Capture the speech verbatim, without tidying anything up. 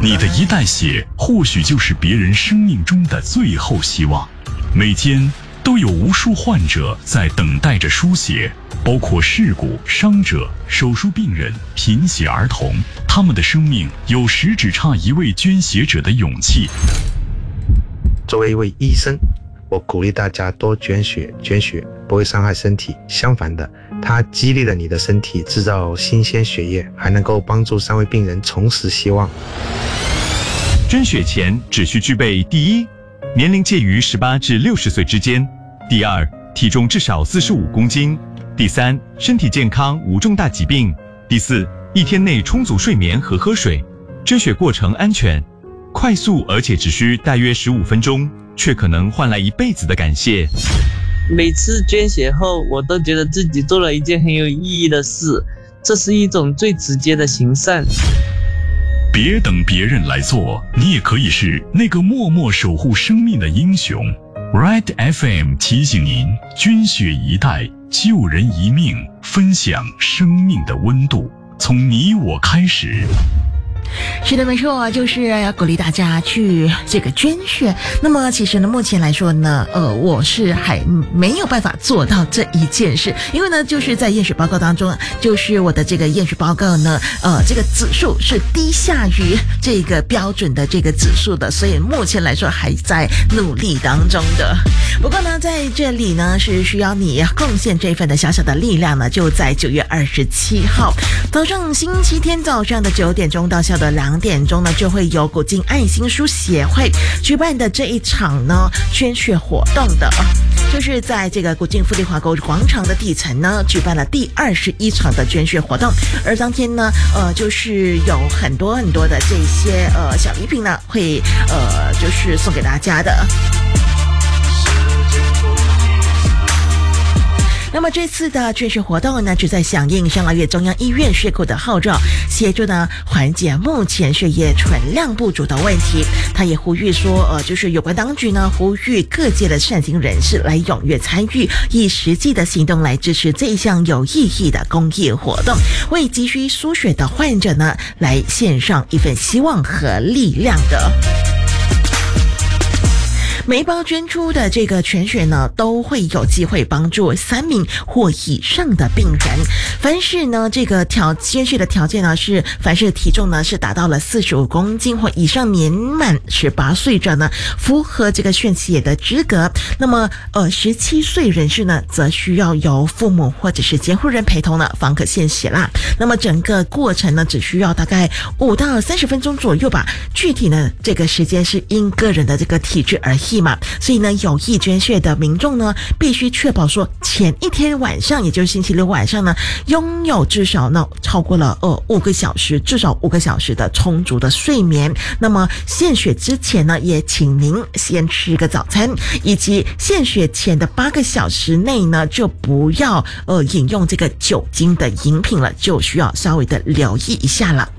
你的一袋血或许就是别人生命中的最后希望。每天都有无数患者在等待着输血，包括事故、伤者、手术病人、贫血儿童，他们的生命有时只差一位捐血者的勇气。 作为一位医生，我鼓励大家多捐血，捐血不会伤害身体，相反的，它激励了你的身体制造新鲜血液，还能够帮助三位病人重拾希望。 捐血前只需具备：第一，年龄介于十八至六十岁之间；第二，体重至少四十五公斤；第三，身体健康无重大疾病；第四，一天内充足睡眠和喝水。捐血过程安全、快速，而且只需大约十五分钟，却可能换来一辈子的感谢。 每次捐血后，我都觉得自己做了一件很有意义的事，这是一种最直接的行善。 别等别人来做，你也可以是那个默默守护生命的英雄。Red F M 提醒您：捐血一袋，救人一命，分享生命的温度，从你我开始。 是的，没错，就是要鼓励大家去这个捐血。那么其实呢，目前来说呢，呃，我是还没有办法做到这一件事，因为呢，就是在验血报告当中，就是我的这个验血报告呢，呃，这个指数是低下于这个标准的这个指数的，所以目前来说还在努力当中的。不过呢，在这里呢，是需要你贡献这份的小小的力量呢，就在九月二十七号早上星期天早上的九点钟到下的两点钟呢，就会有古晋爱心书协会举办的这一场呢捐血活动的，就是在这个古晋富丽华购广场的底层呢举办了第二十一场的捐血活动，而当天呢，呃，就是有很多很多的这些呃小礼品呢，会呃就是送给大家的。那么这次的捐血活动呢，旨在响应上个月中央医院血库的号召，协助呢缓解目前血液存量不足的问题。他也呼吁说，呃，就是有关当局呢，呼吁各界的善心人士来踊跃参与，以实际的行动来支持这一项有意义的公益活动，为急需输血的患者呢，来献上一份希望和力量的。每一包捐出的这个全血呢，都会有机会帮助三名或以上的病人。凡是呢这个条捐血的条件呢是，凡是体重呢是达到了四十五公斤或以上，年满十八岁者呢符合这个献血的资格。那么呃十七岁人士呢，则需要由父母或者是监护人陪同呢方可献血啦。那么整个过程呢，只需要大概五到三十分钟左右吧。具体呢这个时间是因个人的这个体质而异嘛，所以呢，有意捐血的民众呢，必须确保说前一天晚上，也就是星期六晚上呢，拥有至少呢超过了呃五个小时，至少五个小时的充足的睡眠。那么献血之前呢，也请您先吃个早餐，以及献血前的八个小时内呢，就不要呃饮用这个酒精的饮品了，就需要稍微的留意一下了。